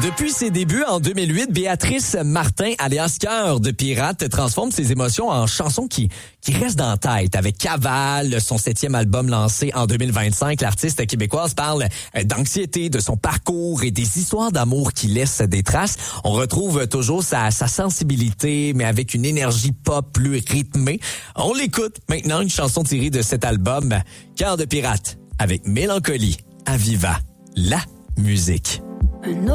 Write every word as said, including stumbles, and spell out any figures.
Depuis ses débuts en deux mille huit, Béatrice Martin, alias Cœur de Pirate, transforme ses émotions en chansons qui, qui restent dans la tête. Avec Cavale, son septième album lancé en deux mille vingt-cinq, l'artiste québécoise parle d'anxiété, de son parcours et des histoires d'amour qui laissent des traces. On retrouve toujours sa, sa sensibilité, mais avec une énergie pop plus rythmée. On l'écoute maintenant, une chanson tirée de cet album, Cœur de Pirate, avec Mélancolie, Aviva, la musique.